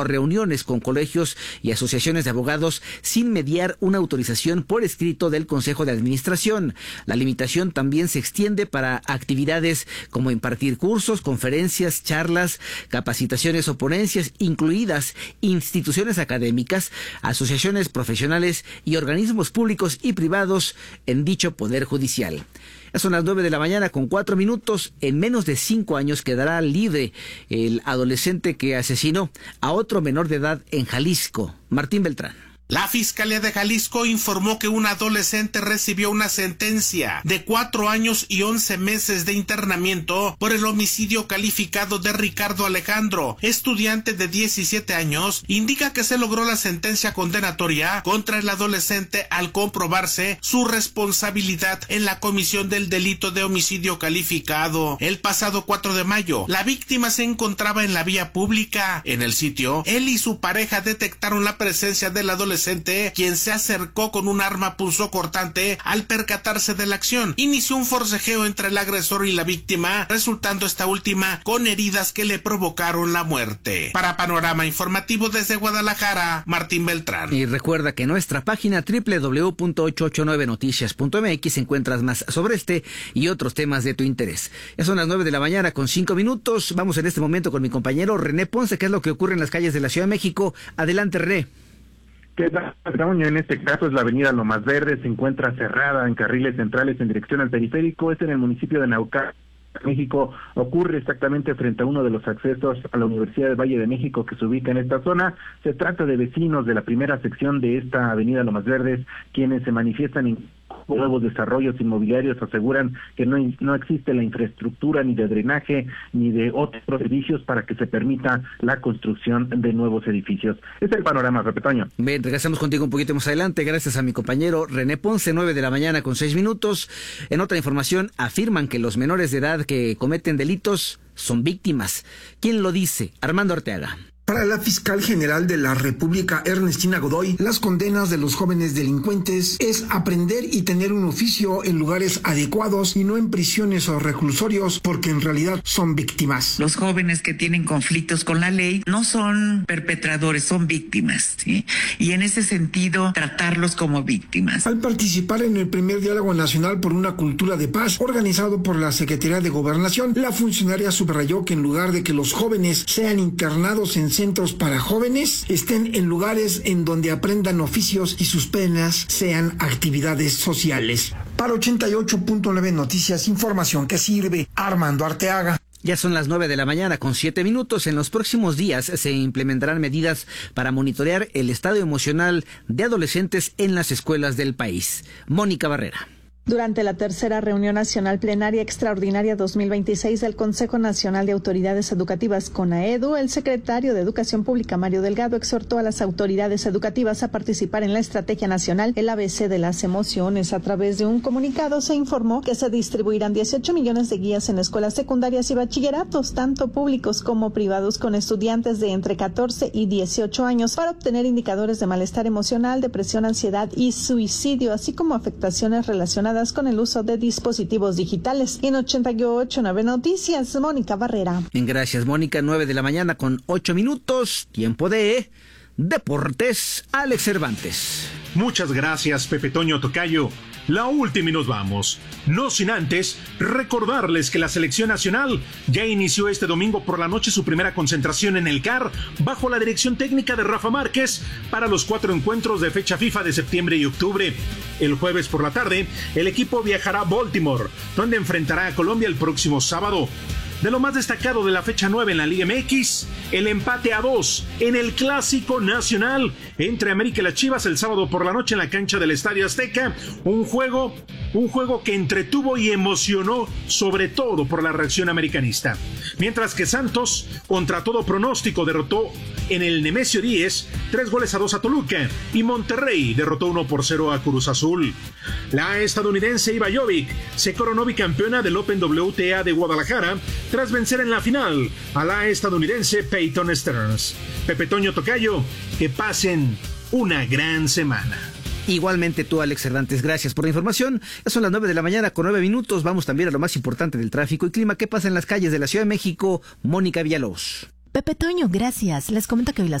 o reuniones con colegios y asociaciones de abogados sin mediar una autorización por escrito del Consejo de Administración. La limitación también se extiende para actividades como impartir cursos, conferencias, charlas, capacitaciones o ponencias, incluidas instituciones académicas, asociaciones profesionales y organismos públicos y privados en dicho Poder Judicial. Ya son las 9:04 a.m. En menos de 5 años quedará libre el adolescente que asesinó a otro menor de edad en Jalisco. Martín Beltrán. La Fiscalía de Jalisco informó que un adolescente recibió una sentencia de 4 años y 11 meses de internamiento por el homicidio calificado de Ricardo Alejandro, estudiante de 17 años. Indica que se logró la sentencia condenatoria contra el adolescente al comprobarse su responsabilidad en la comisión del delito de homicidio calificado. El pasado 4 de mayo, la víctima se encontraba en la vía pública. En el sitio, él y su pareja detectaron la presencia del adolescente, quien se acercó con un arma punzocortante. Al percatarse de la acción, inició un forcejeo entre el agresor y la víctima, resultando esta última con heridas que le provocaron la muerte. Para Panorama Informativo desde Guadalajara, Martín Beltrán. Y recuerda que en nuestra página www.889noticias.mx encuentras más sobre este y otros temas de tu interés. Ya son las 9:05 a.m. Vamos en este momento con mi compañero René Ponce, que es lo que ocurre en las calles de la Ciudad de México. Adelante, René. ¿Qué tal, Toño? En este caso es la avenida Lomas Verdes, se encuentra cerrada en carriles centrales en dirección al periférico. Es en el municipio de Naucalpan, México. Ocurre exactamente frente a uno de los accesos a la Universidad del Valle de México que se ubica en esta zona. Se trata de vecinos de la primera sección de esta avenida Lomas Verdes, quienes se manifiestan en nuevos desarrollos inmobiliarios. Aseguran que no existe la infraestructura ni de drenaje ni de otros servicios para que se permita la construcción de nuevos edificios. Este es el panorama, Toño. Bien, regresamos contigo un poquito más adelante, gracias a mi compañero René Ponce. 9:06 a.m. En otra información, afirman que los menores de edad que cometen delitos son víctimas. ¿Quién lo dice? Armando Arteaga. Para la fiscal general de la República, Ernestina Godoy, las condenas de los jóvenes delincuentes es aprender y tener un oficio en lugares adecuados y no en prisiones o reclusorios, porque en realidad son víctimas. Los jóvenes que tienen conflictos con la ley no son perpetradores, son víctimas, ¿sí? Y en ese sentido, tratarlos como víctimas. Al participar en el primer diálogo nacional por una cultura de paz, organizado por la Secretaría de Gobernación, la funcionaria subrayó que en lugar de que los jóvenes sean internados en centros para jóvenes, estén en lugares en donde aprendan oficios y sus penas sean actividades sociales. Para 88.9 Noticias, información que sirve. Armando Arteaga. Ya son las 9:07 a.m. En los próximos días se implementarán medidas para monitorear el estado emocional de adolescentes en las escuelas del país. Mónica Barrera. Durante la tercera reunión nacional plenaria extraordinaria 2026 del Consejo Nacional de Autoridades Educativas CONAEDU, el secretario de Educación Pública Mario Delgado exhortó a las autoridades educativas a participar en la estrategia nacional El ABC de las emociones. A través de un comunicado se informó que se distribuirán 18 millones de guías en escuelas secundarias y bachilleratos, tanto públicos como privados, con estudiantes de entre 14 y 18 años para obtener indicadores de malestar emocional, depresión, ansiedad y suicidio, así como afectaciones relacionadas con el uso de dispositivos digitales. En 88.9 Noticias, Mónica Barrera. Gracias, Mónica. 9:08 a.m. Tiempo de Deportes. Alex Cervantes. Muchas gracias, Pepe Toño Tocayo. La última y nos vamos. No sin antes recordarles que la selección nacional ya inició este domingo por la noche su primera concentración en el CAR bajo la dirección técnica de Rafa Márquez para los 4 encuentros de fecha FIFA de septiembre y octubre. El jueves por la tarde, el equipo viajará a Baltimore, donde enfrentará a Colombia el próximo sábado. De lo más destacado de la fecha 9 en la Liga MX, el empate a 2 en el Clásico Nacional entre América y las Chivas el sábado por la noche en la cancha del Estadio Azteca. Un juego que entretuvo y emocionó, sobre todo por la reacción americanista. Mientras que Santos, contra todo pronóstico, derrotó en el Nemesio 10 3-2 a Toluca, y Monterrey derrotó 1-0 a Cruz Azul. La estadounidense Iva Jovic se coronó bicampeona del Open WTA de Guadalajara tras vencer en la final a la estadounidense Peyton Stearns. Pepe Toño Tocayo, que pasen una gran semana. Igualmente tú, Alex Cervantes, gracias por la información. Ya son las 9:09 a.m. Vamos también a lo más importante del tráfico y clima. ¿Qué pasa en las calles de la Ciudad de México? Mónica Villalobos. Pepe Toño, gracias. Les comento que hoy las